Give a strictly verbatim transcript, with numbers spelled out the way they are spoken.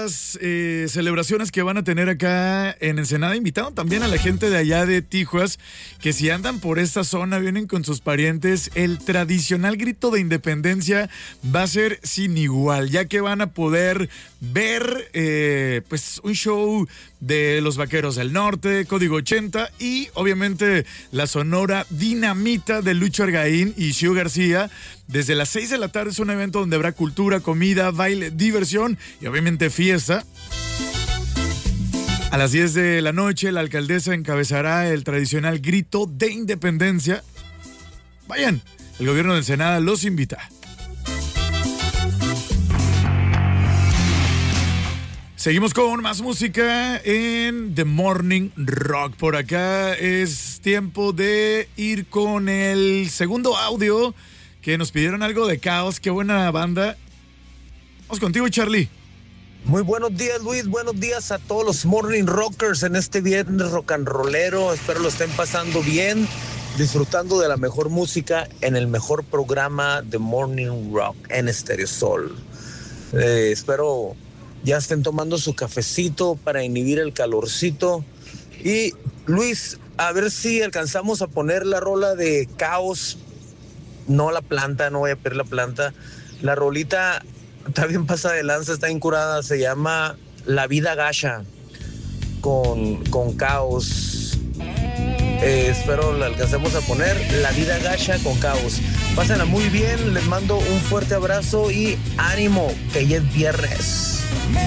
estas eh, celebraciones que van a tener acá en Ensenada. Invitaron también a la gente de allá de Tijuas, que si andan por esta zona, vienen con sus parientes, el tradicional grito de independencia va a ser sin igual, ya que van a poder ver eh, pues un show de los Vaqueros del Norte, Código ochenta y obviamente la Sonora Dinamita de Lucho Argaín y Xiu García. Desde las seis de la tarde es un evento donde habrá cultura, comida, baile, diversión y obviamente fiesta. A las diez de la noche la alcaldesa encabezará el tradicional grito de independencia. Vayan, el gobierno de Ensenada los invita. Seguimos con más música en The Morning Rock. Por acá es tiempo de ir con el segundo audio, que nos pidieron algo de Caos. Qué buena banda. Vamos contigo, Charlie. Muy buenos días, Luis. Buenos días a todos los Morning Rockers en este viernes rock and rollero. Espero lo estén pasando bien, disfrutando de la mejor música en el mejor programa de Morning Rock en Stereo Sol. Eh, espero ya estén tomando su cafecito para inhibir el calorcito. Y Luis, a ver si alcanzamos a poner la rola de Caos. No la planta, no voy a pedir la planta. La rolita está bien pasada de lanza, está incurada. Se llama La Vida Gacha con, con Caos. Eh, espero la alcancemos a poner La Vida Gacha con Caos. Pásenla muy bien, les mando un fuerte abrazo y ánimo, que ya es viernes.